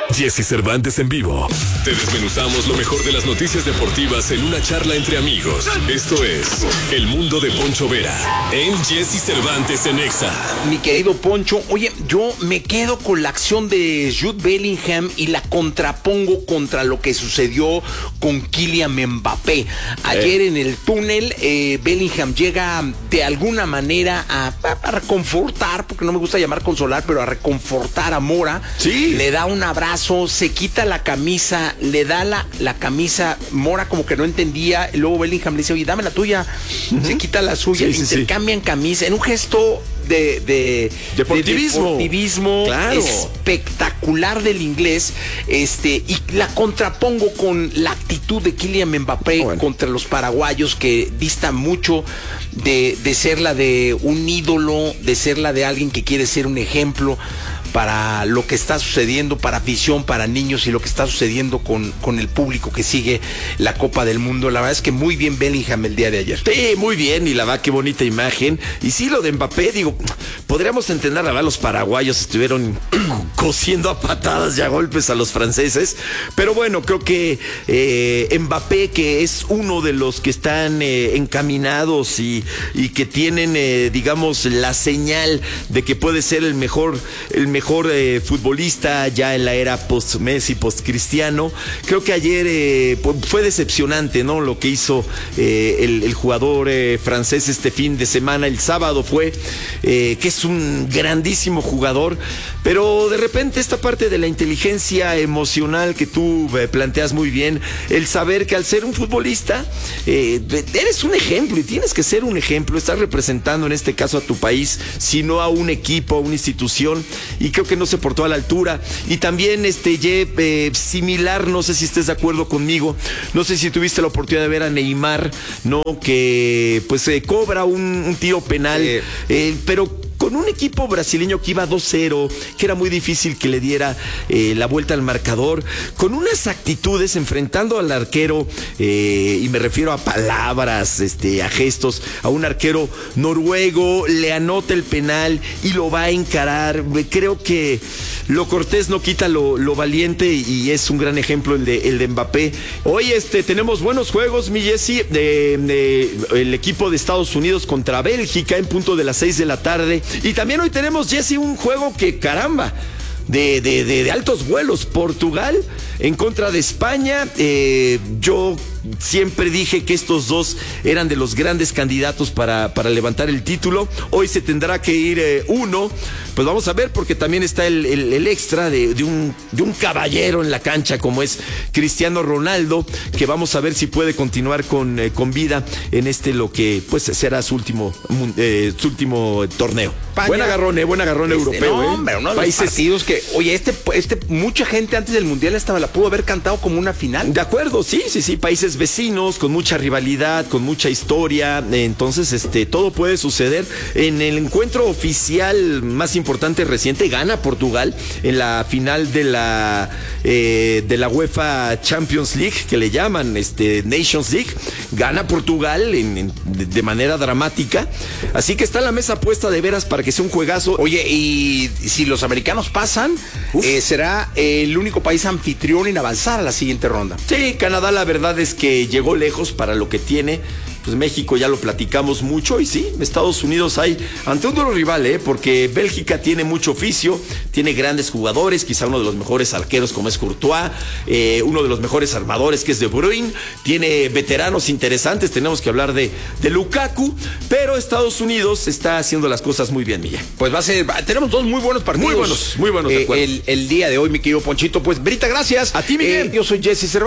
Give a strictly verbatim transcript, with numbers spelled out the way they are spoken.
Jesse Cervantes en vivo. Te desmenuzamos lo mejor de las noticias deportivas en una charla entre amigos. Esto es El Mundo de Poncho Vera en Jesse Cervantes en Exa. Mi querido Poncho, oye, yo me quedo con la acción de Jude Bellingham y la contrapongo contra lo que sucedió con Kylian Mbappé. Ayer eh. en el túnel, eh, Bellingham llega de alguna manera a, a reconfortar, porque no me gusta llamar consolar, pero a reconfortar a Mora. Sí. Le da un abrazo, se quita la camisa, le da la, la camisa, Mora como que no entendía, y luego Bellingham le dice, oye, dame la tuya, uh-huh. Se quita la suya, sí, sí, intercambian sí. camisa, en un gesto de, de, deportivismo, de deportivismo claro. espectacular del inglés, este, y la contrapongo con la actitud de Kylian Mbappé bueno. contra los paraguayos, que dista mucho de, de ser la de un ídolo, de ser la de alguien que quiere ser un ejemplo para lo que está sucediendo, para afición, para niños, y lo que está sucediendo con, con el público que sigue la Copa del Mundo. La verdad es que muy bien Bellingham el día de ayer. Sí, muy bien, y la verdad, qué bonita imagen. Y sí, lo de Mbappé, digo, podríamos entender, la verdad, los paraguayos estuvieron cosiendo a patadas y a golpes a los franceses, pero bueno, creo que eh, Mbappé, que es uno de los que están eh, encaminados y, y que tienen, eh, digamos, la señal de que puede ser el mejor, el mejor mejor eh, futbolista ya en la era post-Messi, post-Cristiano. Creo que ayer eh, fue decepcionante, ¿no? Lo que hizo eh, el, el jugador eh, francés este fin de semana. El sábado fue, eh, que es un grandísimo jugador, pero de repente esta parte de la inteligencia emocional que tú eh, planteas muy bien, el saber que al ser un futbolista eh, eres un ejemplo y tienes que ser un ejemplo, estás representando en este caso a tu país, sino a un equipo, a una institución, y creo que no se portó a la altura. Y también este eh, similar, no sé si estés de acuerdo conmigo, no sé si tuviste la oportunidad de ver a Neymar, no, que pues eh, cobra un, un tiro penal, sí. eh, pero con un equipo brasileño que iba dos cero, que era muy difícil que le diera eh, la vuelta al marcador, con unas actitudes enfrentando al arquero, eh, y me refiero a palabras, este, a gestos, a un arquero noruego, le anota el penal y lo va a encarar. Creo que lo cortés no quita lo, lo valiente, y es un gran ejemplo el de, el de Mbappé. Hoy este, tenemos buenos juegos, mi Jesse, de, de, el equipo de Estados Unidos contra Bélgica en punto de las seis de la tarde. Y también hoy tenemos, Jesse, un juego que, caramba, de, de, de, de altos vuelos. Portugal en contra de España. Eh, yo siempre dije que estos dos eran de los grandes candidatos para, para levantar el título. Hoy se tendrá que ir eh, uno. Pues vamos a ver, porque también está el, el, el extra de, de, un, de un caballero en la cancha como es Cristiano Ronaldo, que vamos a ver si puede continuar con, eh, con vida en este, lo que pues será su último, eh, su último torneo. España, buen agarrón, eh, buen agarrón este, europeo. No, hombre, uno de los países partidos que, oye, este, este, mucha gente antes del Mundial estaba, la pudo haber cantado como una final. De acuerdo, sí, sí, sí, países vecinos, con mucha rivalidad, con mucha historia. Entonces, este, todo puede suceder. En el encuentro oficial más importante reciente, gana Portugal en la final de la eh, de la UEFA Champions League, que le llaman este Nations League. Gana Portugal en, en, de manera dramática. Así que está la mesa puesta de veras para que sea un juegazo. Oye, y si los americanos pasan, eh, será el único país anfitrión en avanzar a la siguiente ronda. Sí, Canadá, la verdad es que llegó lejos para lo que tiene. Pues México ya lo platicamos mucho, y sí, Estados Unidos hay ante un duro rival, ¿eh? Porque Bélgica tiene mucho oficio, tiene grandes jugadores, quizá uno de los mejores arqueros como es Courtois, eh, uno de los mejores armadores que es De Bruyne, tiene veteranos interesantes, tenemos que hablar de, de Lukaku, pero Estados Unidos está haciendo las cosas muy bien, Milla. Pues va a ser, tenemos dos muy buenos partidos. Muy buenos, muy buenos, de eh, acuerdo. El, el día de hoy, mi querido Ponchito, pues Brita, gracias. A ti, Miguel. Eh, yo soy Jesse Cervantes.